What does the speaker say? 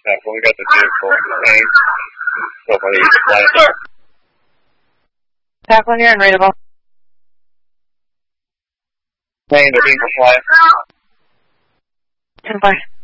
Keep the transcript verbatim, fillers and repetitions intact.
contact when we got the vehicle contained. So by the flight. Tackling here and readable. Playing the vehicle flight. ten five.